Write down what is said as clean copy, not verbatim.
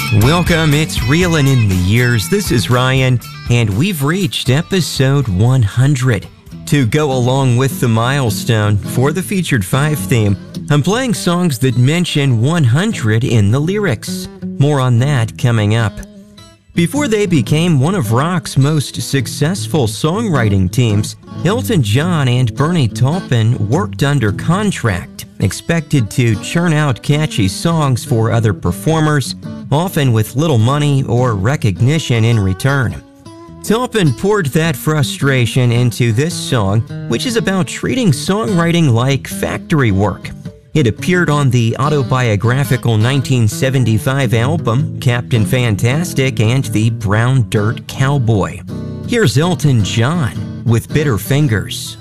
Welcome, it's Reelin' in the Years. This is Ryan, and we've reached episode 100. To go along with the milestone for the Featured 5 theme, I'm playing songs that mention 100 in the lyrics. More on that coming up. Before they became one of rock's most successful songwriting teams, Elton John and Bernie Taupin worked under contract, expected to churn out catchy songs for other performers, often with little money or recognition in return. Taupin poured that frustration into this song, which is about treating songwriting like factory work. It appeared on the autobiographical 1975 album Captain Fantastic and the Brown Dirt Cowboy. Here's Elton John with Bitter Fingers.